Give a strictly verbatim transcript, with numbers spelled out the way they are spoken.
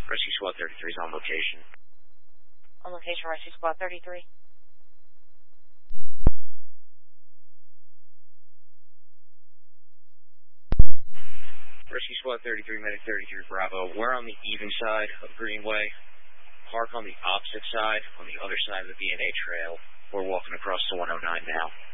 Rescue Squad thirty-three is on location. On location, Rescue Squad thirty-three. Rescue Squad thirty-three, Medic thirty-three Bravo. We're on the even side of Greenway. Park on the opposite side, on the other side of the B and A trail. We're walking across to one oh nine now.